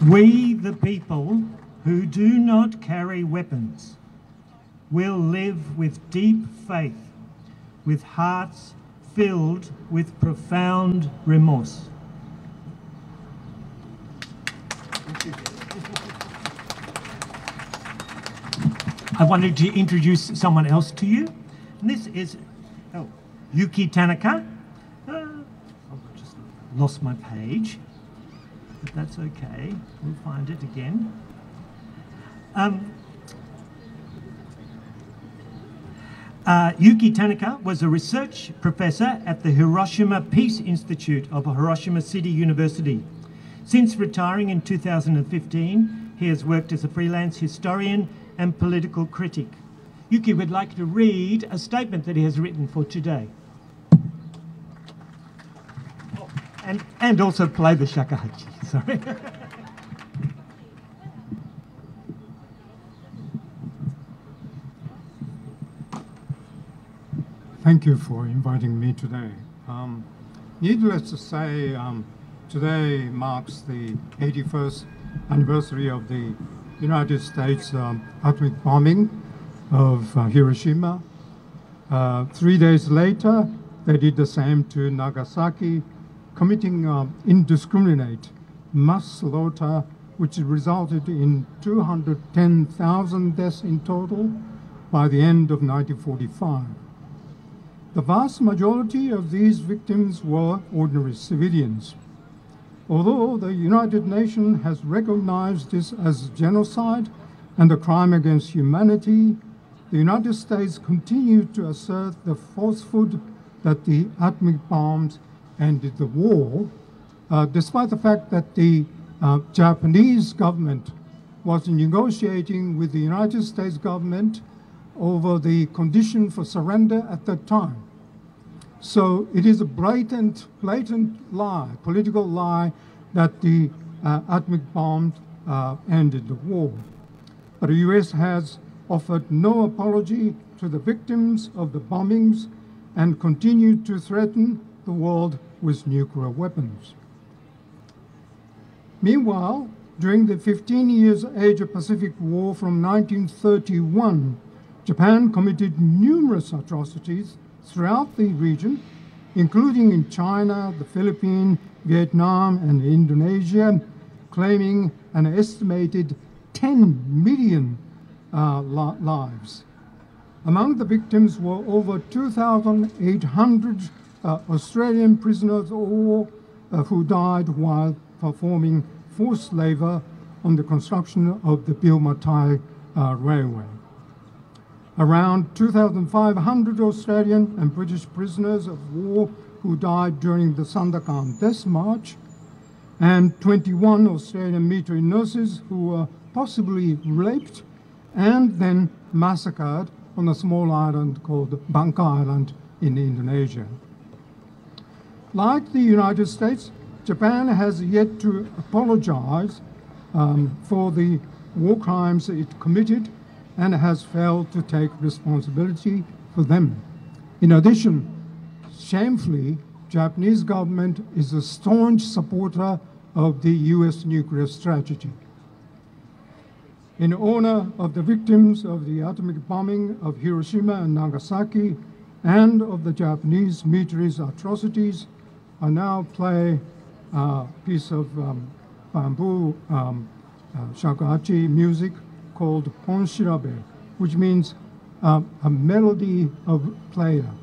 We, the people who do not carry weapons, will live with deep faith, with hearts filled with profound remorse. I wanted to introduce someone else to you. And this is Yuki Tanaka. I've just lost my page, but that's okay. We'll find it again. Yuki Tanaka was a research professor at the Hiroshima Peace Institute of Hiroshima City University. Since retiring in 2015, he has worked as a freelance historian and political critic. Yuki would like to read a statement that he has written for today. Oh, and also play the shakuhachi, sorry. Thank you for inviting me today. Needless to say, today marks the 81st anniversary of the United States atomic bombing of Hiroshima. 3 days later, they did the same to Nagasaki, committing indiscriminate mass slaughter, which resulted in 210,000 deaths in total by the end of 1945. The vast majority of these victims were ordinary civilians. Although the United Nations has recognized this as genocide and a crime against humanity, the United States continued to assert the falsehood that the atomic bombs ended the war, despite the fact that the Japanese government was negotiating with the United States government over the condition for surrender at that time. So it is a blatant lie, political lie, that the atomic bombs ended the war. But the US has offered no apology to the victims of the bombings and continued to threaten the world with nuclear weapons. Meanwhile, during the 15 years Asia-Pacific War from 1931, Japan committed numerous atrocities throughout the region, including in China, the Philippines, Vietnam, and Indonesia, claiming an estimated 10 million lives. Among the victims were over 2,800 Australian prisoners of war who died while performing forced labor on the construction of the Bill Matai Railway. Around 2,500 Australian and British prisoners of war who died during the Sandakan Death March, and 21 Australian military nurses who were possibly raped and then massacred on a small island called Bangka Island in Indonesia. Like the United States, Japan has yet to apologize for the war crimes it committed and has failed to take responsibility for them. In addition, shamefully, Japanese government is a staunch supporter of the US nuclear strategy. In honor of the victims of the atomic bombing of Hiroshima and Nagasaki and of the Japanese military's atrocities, I now play a piece of bamboo shakuhachi music called Ponshirabe, which means a melody of player.